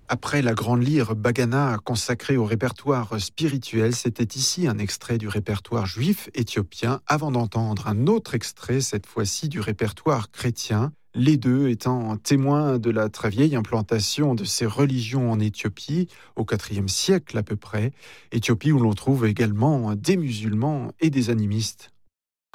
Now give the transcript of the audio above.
Après la grande lyre Bagana consacrée au répertoire spirituel, c'était ici un extrait du répertoire juif éthiopien avant d'entendre un autre extrait, cette fois-ci du répertoire chrétien, les deux étant témoins de la très vieille implantation de ces religions en Éthiopie, au IVe siècle à peu près, Éthiopie où l'on trouve également des musulmans et des animistes.